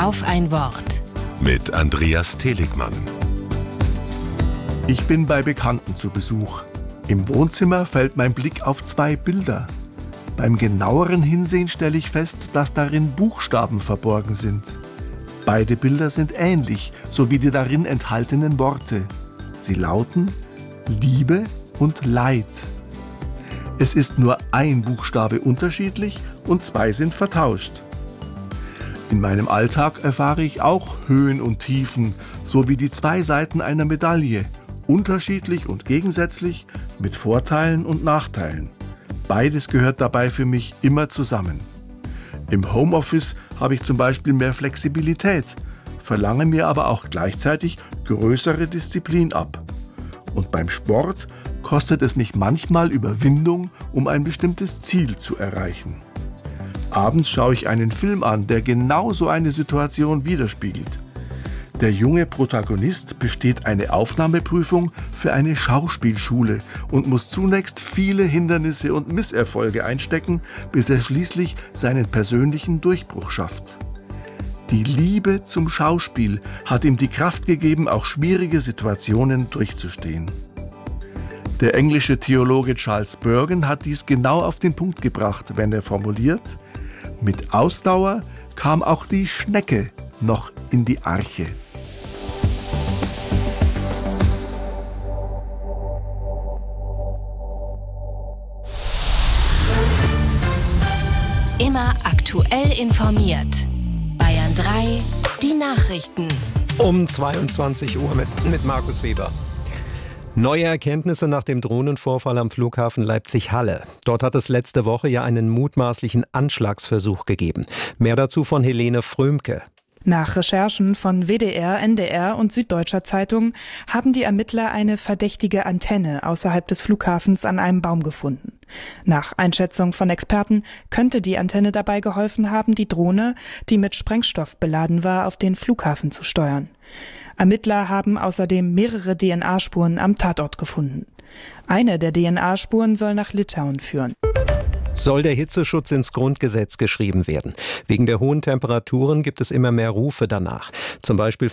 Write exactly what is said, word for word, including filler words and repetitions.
Auf ein Wort. Mit Andreas Teligmann. Ich bin bei Bekannten zu Besuch. Im Wohnzimmer fällt mein Blick auf zwei Bilder. Beim genaueren Hinsehen stelle ich fest, dass darin Buchstaben verborgen sind. Beide Bilder sind ähnlich, so wie die darin enthaltenen Worte. Sie lauten Liebe und Leid. Es ist nur ein Buchstabe unterschiedlich und zwei sind vertauscht. In meinem Alltag erfahre ich auch Höhen und Tiefen, so wie die zwei Seiten einer Medaille, unterschiedlich und gegensätzlich, mit Vorteilen und Nachteilen. Beides gehört dabei für mich immer zusammen. Im Homeoffice habe ich zum Beispiel mehr Flexibilität, verlange mir aber auch gleichzeitig größere Disziplin ab. Und beim Sport kostet es mich manchmal Überwindung, um ein bestimmtes Ziel zu erreichen. Abends schaue ich einen Film an, der genau so eine Situation widerspiegelt. Der junge Protagonist besteht eine Aufnahmeprüfung für eine Schauspielschule und muss zunächst viele Hindernisse und Misserfolge einstecken, bis er schließlich seinen persönlichen Durchbruch schafft. Die Liebe zum Schauspiel hat ihm die Kraft gegeben, auch schwierige Situationen durchzustehen. Der englische Theologe Charles Spurgeon hat dies genau auf den Punkt gebracht, wenn er formuliert: Mit Ausdauer kam auch die Schnecke noch in die Arche. Immer aktuell informiert. Bayern drei, die Nachrichten. Um zweiundzwanzig Uhr mit, mit Markus Weber. Neue Erkenntnisse nach dem Drohnenvorfall am Flughafen Leipzig-Halle. Dort hat es letzte Woche ja einen mutmaßlichen Anschlagsversuch gegeben. Mehr dazu von Helene Frömke. Nach Recherchen von W D R, N D R und Süddeutscher Zeitung haben die Ermittler eine verdächtige Antenne außerhalb des Flughafens an einem Baum gefunden. Nach Einschätzung von Experten könnte die Antenne dabei geholfen haben, die Drohne, die mit Sprengstoff beladen war, auf den Flughafen zu steuern. Ermittler haben außerdem mehrere D N A-Spuren am Tatort gefunden. Eine der D N A-Spuren soll nach Litauen führen. Soll der Hitzeschutz ins Grundgesetz geschrieben werden? Wegen der hohen Temperaturen gibt es immer mehr Rufe danach. Zum Beispiel